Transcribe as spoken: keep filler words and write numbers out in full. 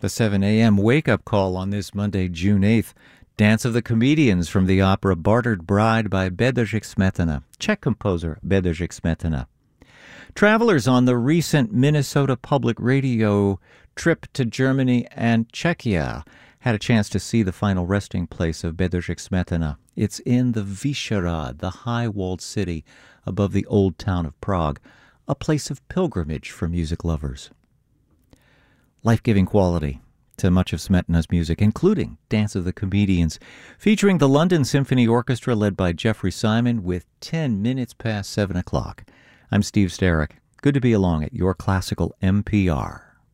The seven a.m. wake-up call on this Monday, June eighth. Dance of the Comedians from the opera Bartered Bride by Bedřich Smetana, Czech composer Bedřich Smetana. Travelers on the recent Minnesota Public Radio trip to Germany and Czechia had a chance to see the final resting place of Bedřich Smetana. It's in the Vyšehrad, the high-walled city above the old town of Prague, a place of pilgrimage for music lovers. Life-giving quality to much of Smetana's music, including Dance of the Comedians, featuring the London Symphony Orchestra led by Jeffrey Simon with ten minutes past seven o'clock. I'm Steve Starrick. Good to be along at your classical M P R.